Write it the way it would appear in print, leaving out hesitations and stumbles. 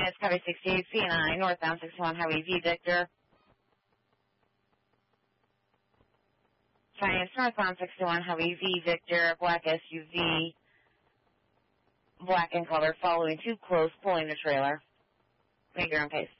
units, copy 68, CNI, northbound 61, Highway V, Victor. Giants, northbound 61, Highway V, Victor, black SUV, black in color, following too close, pulling the trailer. Make your own pace.